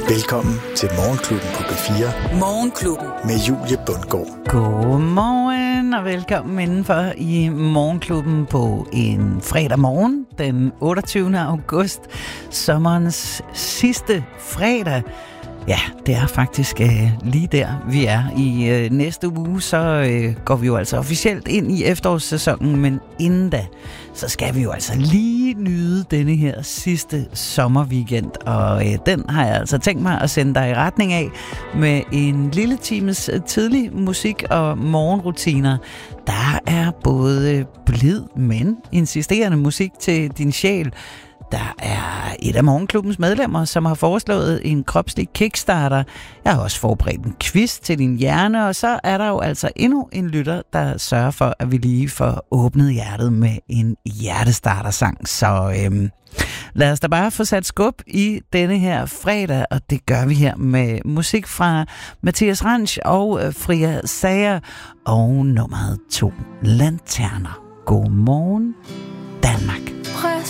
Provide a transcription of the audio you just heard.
Velkommen til Morgenklubben på B4. Morgenklubben. Med Julie Bundgaard. Godmorgen og velkommen indenfor i Morgenklubben på en fredag morgen, den 28. august, sommerens sidste fredag. Ja, det er faktisk lige der, vi er. I næste uge, så går vi jo altså officielt ind i efterårssæsonen, men inden da, så skal vi jo altså lige nyde denne her sidste sommerweekend, og den har jeg altså tænkt mig at sende dig i retning af med en lille times tidlig musik og morgenrutiner. Der er både blid, men insisterende musik til din sjæl. Der er et af Morgenklubbens medlemmer, som har foreslået en kropslig kickstarter. Jeg har også forberedt en quiz til din hjerne, og så er der jo altså endnu en lytter, der sørger for, at vi lige får åbnet hjertet med en hjertestartersang. Så lad os da bare få sat skub i denne her fredag, og det gør vi her med musik fra Mathias Ranch og Fria Sager og nummeret 2 Lanterner. God morgen, Danmark.